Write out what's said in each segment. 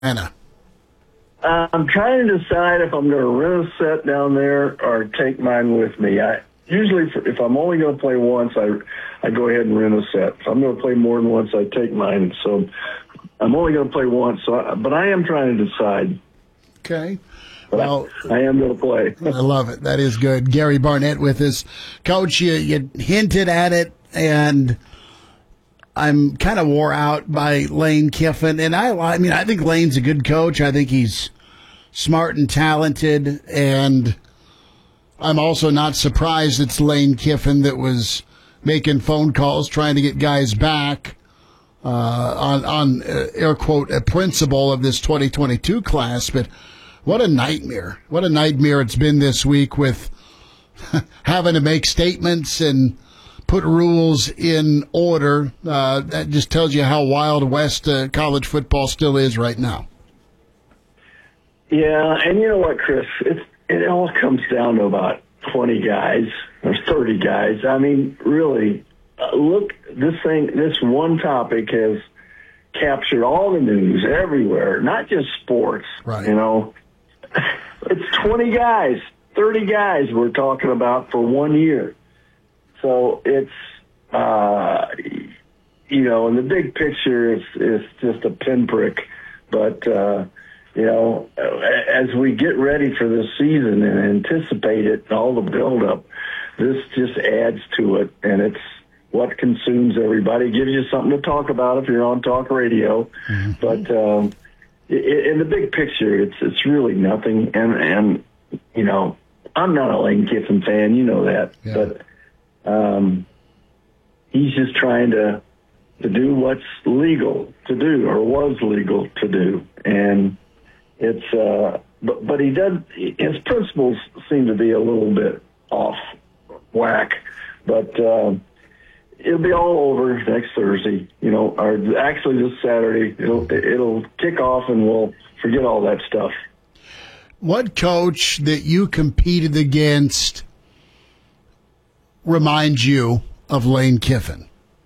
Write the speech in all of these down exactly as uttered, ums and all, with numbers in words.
Anna? Uh, I'm trying to decide if I'm going to rent a set down there or take mine with me. I usually, if I'm only going to play once, I I go ahead and rent a set. If I'm going to play more than once, I take mine. So I'm only going to play once. So, I, but I am trying to decide. Okay. But Well, I, I am going to play. I love it. That is good. Gary Barnett with us. Coach, you, you hinted at it, and I'm kind of wore out by Lane Kiffin. And I, I mean, I think Lane's a good coach. I think he's smart and talented, and I'm also not surprised it's Lane Kiffin that was making phone calls trying to get guys back uh, on, on uh, air quote, a principal of this twenty twenty-two class. But what a nightmare. What a nightmare it's been this week with having to make statements and put rules in order. Uh, that just tells you how Wild West uh, college football still is right now. Yeah, and you know what, Chris? It's, it all comes down to about twenty guys or thirty guys. I mean, really, uh, look, this thing, this one topic has captured all the news everywhere, not just sports, right. You know. It's twenty guys, thirty guys we're talking about for one year. So it's, uh, you know, in the big picture, it's, it's just a pinprick. But, uh, you know, as we get ready for this season and anticipate it and all the buildup, this just adds to it. And it's what consumes everybody. It gives you something to talk about if you're on talk radio. Mm-hmm. But, um, in the big picture, it's it's really nothing. And, and you know, I'm not a Lane Kiffin fan. You know that. Yeah. But um, he's just trying to to do what's legal to do or was legal to do. And it's uh, but, but he does – his principles seem to be a little bit off whack. But uh, it'll be all over next Thursday, you know, or actually this Saturday. It'll it'll kick off and we'll forget all that stuff. What coach that you competed against reminds you of Lane Kiffin?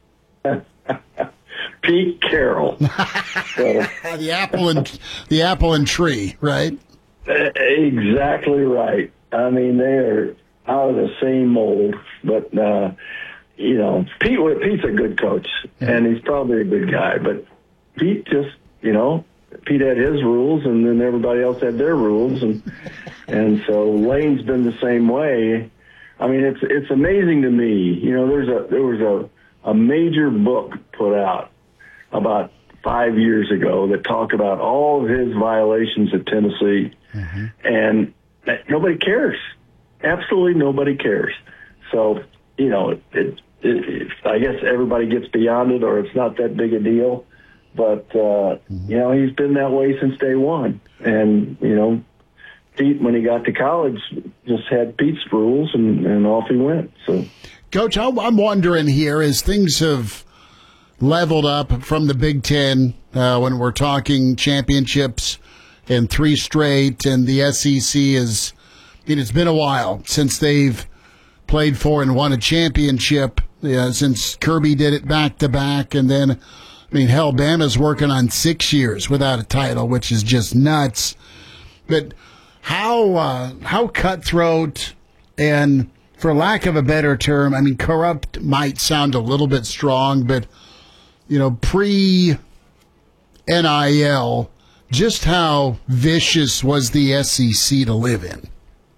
Pete Carroll. So, the apple and the apple and tree, right? Exactly right. I mean, they're out of the same mold, but. Uh, You know, Pete. Pete's a good coach, and he's probably a good guy. But Pete just, you know, Pete had his rules, and then everybody else had their rules, and and so Lane's been the same way. I mean, it's it's amazing to me. You know, there's a there was a a major book put out about five years ago that talked about all of his violations at Tennessee, mm-hmm. and nobody cares. Absolutely nobody cares. So. You know, it, it, it, I guess everybody gets beyond it, or it's not that big a deal. But, uh, mm-hmm. you know, he's been that way since day one. And, you know, Pete, when he got to college, just had Pete's rules, and, and off he went. So, Coach, I'm wondering here, as things have leveled up from the Big Ten, uh, when we're talking championships and three straight, and the S E C is, I mean, it's been a while since they've played for and won a championship, yeah, since Kirby did it back-to-back. And then, I mean, hell, Bama's working on six years without a title, which is just nuts. But how uh, how cutthroat and, for lack of a better term, I mean, corrupt might sound a little bit strong, but, you know, pre-N I L, just how vicious was the S E C to live in?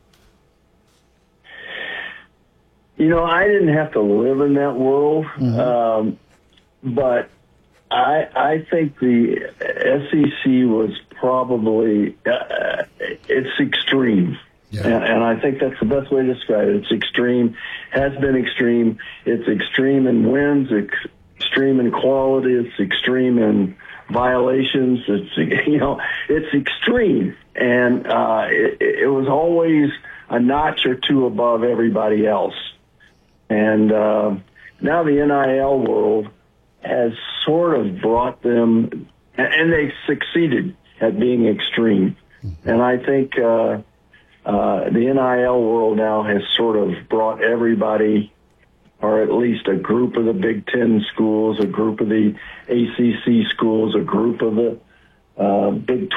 You know, I didn't have to live in that world, mm-hmm. um, but I I think the S E C was probably uh, it's extreme, yeah. and, and I think that's the best way to describe it. It's extreme, has been extreme. It's extreme in wins, ex- extreme in quality. It's extreme in violations. It's you know, it's extreme, and uh, it, it was always a notch or two above everybody else. And uh, now the N I L world has sort of brought them, and they succeeded at being extreme. And I think uh, uh, the N I L world now has sort of brought everybody, or at least a group of the Big Ten schools, a group of the A C C schools, a group of the uh, Big